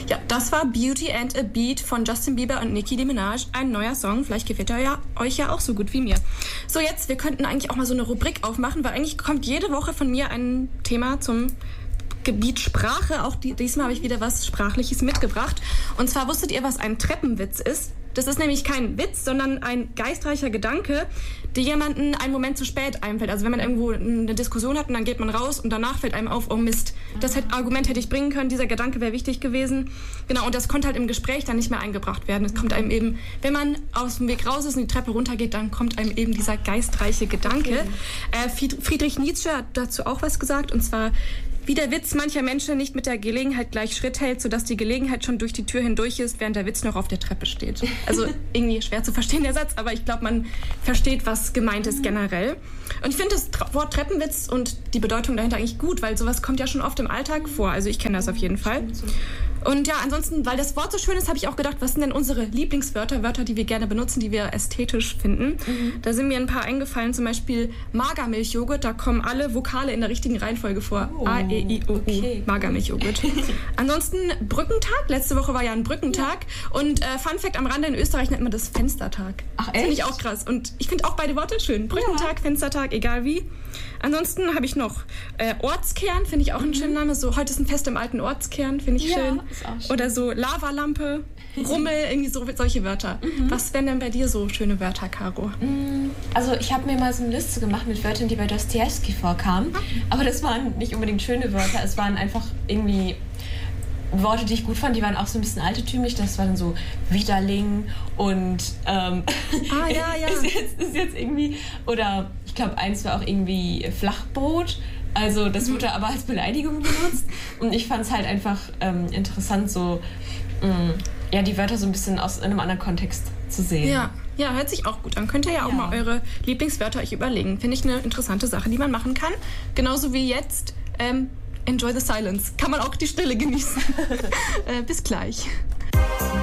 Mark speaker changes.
Speaker 1: Ja, das war Beauty and a Beat von Justin Bieber und Nicki Minaj. Ein neuer Song. Vielleicht gefällt er euch ja auch so gut wie mir. So, jetzt, wir könnten eigentlich auch mal so eine Rubrik aufmachen, weil eigentlich kommt jede Woche von mir ein Thema zum Gebiet Sprache. Auch diesmal habe ich wieder was Sprachliches mitgebracht. Und zwar, wusstet ihr, was ein Treppenwitz ist? Das ist nämlich kein Witz, sondern ein geistreicher Gedanke, der jemanden einen Moment zu spät einfällt. Also wenn man irgendwo eine Diskussion hat und dann geht man raus und danach fällt einem auf, oh Mist, das Argument hätte ich bringen können, dieser Gedanke wäre wichtig gewesen. Genau, und das konnte halt im Gespräch dann nicht mehr eingebracht werden. Es kommt einem eben, wenn man aus dem Weg raus ist und die Treppe runtergeht, dann kommt einem eben dieser geistreiche Gedanke. Okay. Friedrich Nietzsche hat dazu auch was gesagt, und zwar: Wie der Witz mancher Menschen nicht mit der Gelegenheit gleich Schritt hält, sodass die Gelegenheit schon durch die Tür hindurch ist, während der Witz noch auf der Treppe steht. Also irgendwie schwer zu verstehen, der Satz, aber ich glaube, man versteht, was gemeint ist generell. Und ich finde das Wort Treppenwitz und die Bedeutung dahinter eigentlich gut, weil sowas kommt ja schon oft im Alltag vor. Also ich kenne das auf jeden Fall. Und ja, ansonsten, weil das Wort so schön ist, habe ich auch gedacht, was sind denn unsere Lieblingswörter, Wörter, die wir gerne benutzen, die wir ästhetisch finden. Da sind mir ein paar eingefallen, zum Beispiel Magermilchjoghurt, da kommen alle Vokale in der richtigen Reihenfolge vor. A, E, I, O, U, okay. Magermilchjoghurt. Ansonsten Brückentag, letzte Woche war ja ein Brückentag, und Fun Fact am Rande, in Österreich nennt man das Fenstertag. Ach echt? Finde ich auch krass, und ich finde auch beide Worte schön. Brückentag, Fenstertag, egal wie. Ansonsten habe ich noch Ortskern, finde ich auch einen schönen Namen. So, heute ist ein Fest im alten Ortskern, finde ich schön. Ist auch schön. Oder so Lavalampe, Rummel, irgendwie so, solche Wörter. Was wären denn bei dir so schöne Wörter, Caro?
Speaker 2: Also ich habe mir mal so eine Liste gemacht mit Wörtern, die bei Dostojewski vorkamen. Aber das waren nicht unbedingt schöne Wörter, es waren einfach irgendwie Worte, die ich gut fand, die waren auch so ein bisschen altertümlich. Das war dann so Widerling und ist jetzt irgendwie, oder ich glaube, eins war auch irgendwie Flachbrot. Also das wurde aber als Beleidigung benutzt. Und ich fand es halt einfach interessant, so die Wörter so ein bisschen aus einem anderen Kontext zu sehen.
Speaker 1: Ja, hört sich auch gut an. Könnt ihr ja auch mal eure Lieblingswörter euch überlegen. Finde ich eine interessante Sache, die man machen kann. Genauso wie jetzt Enjoy the silence. Kann man auch die Stille genießen. Bis gleich.